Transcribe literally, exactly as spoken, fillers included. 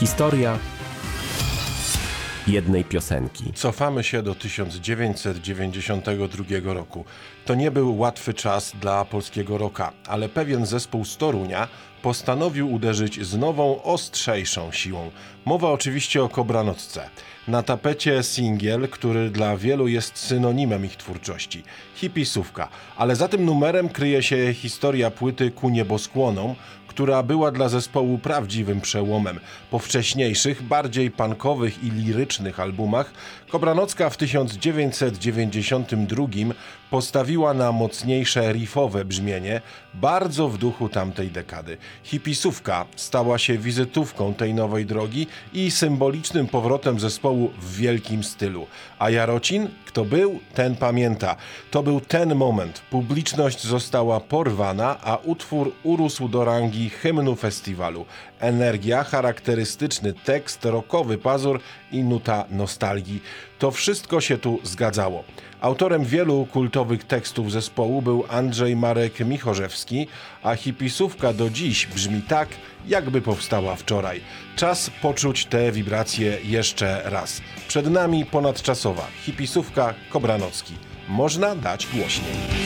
Historia jednej piosenki. Cofamy się do tysiąc dziewięćset dziewięćdziesiątego drugiego roku. To nie był łatwy czas dla polskiego rocka, ale pewien zespół z Torunia postanowił uderzyć z nową, ostrzejszą siłą. Mowa oczywiście o Kobranocce. Na tapecie singiel, który dla wielu jest synonimem ich twórczości. Hipisówka. Ale za tym numerem kryje się historia płyty Ku nieboskłonom, która była dla zespołu prawdziwym przełomem. Po wcześniejszych, bardziej punkowych i lirycznych albumach Kobranocka w tysiąc dziewięćset dziewięćdziesiątym drugim postawiła na mocniejsze riffowe brzmienie, bardzo w duchu tamtej dekady. Hipisówka stała się wizytówką tej nowej drogi i symbolicznym powrotem zespołu w wielkim stylu. A Jarocin? Kto był, ten pamięta. To był ten moment. Publiczność została porwana, a utwór urósł do rangi hymnu festiwalu. Energia, charakterystyczny tekst, rockowy pazur i nuta nostalgii. To wszystko się tu zgadzało. Autorem wielu kultowych tekstów zespołu był Andrzej Marek Michorzewski, a hipisówka do dziś brzmi tak, jakby powstała wczoraj. Czas poczuć te wibracje jeszcze raz. Przed nami ponadczasowa hipisówka Kobranocki. Można dać głośniej.